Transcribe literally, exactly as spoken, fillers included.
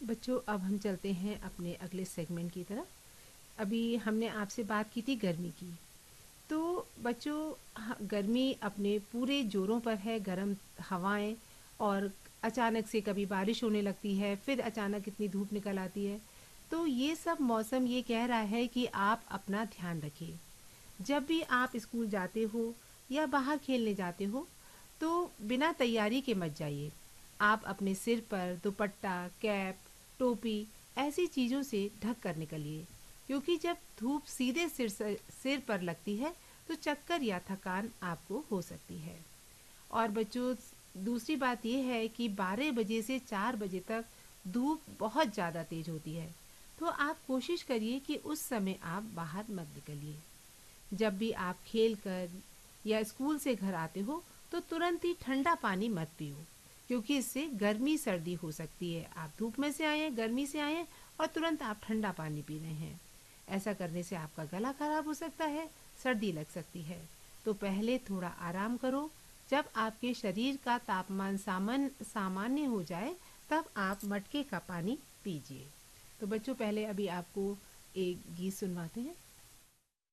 बच्चों, अब हम चलते हैं अपने अगले सेगमेंट की तरफ। अभी हमने आपसे बात की थी गर्मी की। तो बच्चों, ह- गर्मी अपने पूरे जोरों पर है। गर्म हवाएं और अचानक से कभी बारिश होने लगती है, फिर अचानक इतनी धूप निकल आती है। तो ये सब मौसम ये कह रहा है कि आप अपना ध्यान रखिए। जब भी आप स्कूल जाते हो या बाहर खेलने जाते हो, तो बिना तैयारी के मत जाइए। आप अपने सिर पर दुपट्टा, कैप, टोपी ऐसी चीज़ों से ढक कर निकलिए, क्योंकि जब धूप सीधे सिर से सिर पर लगती है तो चक्कर या थकान आपको हो सकती है। और बच्चों, दूसरी बात यह है कि बारह बजे से चार बजे तक धूप बहुत ज़्यादा तेज़ होती है। तो आप कोशिश करिए कि उस समय आप बाहर मत निकलिए। जब भी आप खेल कर या स्कूल से घर आते हो, तो तुरंत ही ठंडा पानी मत पियो, क्योंकि इससे गर्मी सर्दी हो सकती है। आप धूप में से आए हैं, गर्मी से आए हैं और तुरंत आप ठंडा पानी पी रहे हैं। ऐसा करने से आपका गला खराब हो सकता है, सर्दी लग सकती है। तो पहले थोड़ा आराम करो। जब आपके शरीर का तापमान सामान्य सामान्य हो जाए, तब आप मटके का पानी पीजिए। तो बच्चों, पहले अभी आपको एक गीत सुनवाते हैं।